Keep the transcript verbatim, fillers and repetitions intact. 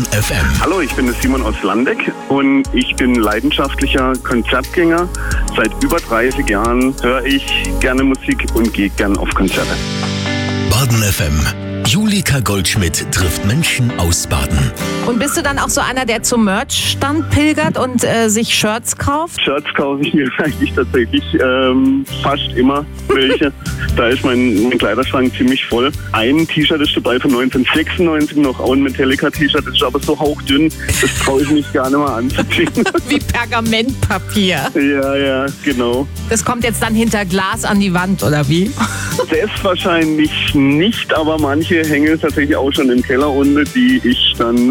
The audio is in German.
F M. Hallo, ich bin der Simon aus Landeck und ich bin leidenschaftlicher Konzertgänger. Seit über dreißig Jahren höre ich gerne Musik und gehe gern auf Konzerte. Baden F M. Julika Goldschmidt trifft Menschen aus Baden. Und bist du dann auch so einer, der zum Merch-Stand pilgert und äh, sich Shirts kauft? Shirts kaufe ich mir eigentlich tatsächlich ähm, fast immer welche. Da ist mein, mein Kleiderschrank ziemlich voll. Ein T-Shirt ist dabei von neunzehnhundertsechsundneunzig noch, auch ein Metallica-T-Shirt. Das ist aber so hauchdünn, das traue ich mich gar nicht mal anzuziehen. Wie Pergamentpapier. Ja, ja, genau. Das kommt jetzt dann hinter Glas an die Wand, oder wie? Das wahrscheinlich nicht, aber manche hängen tatsächlich auch schon im Keller unten, die ich dann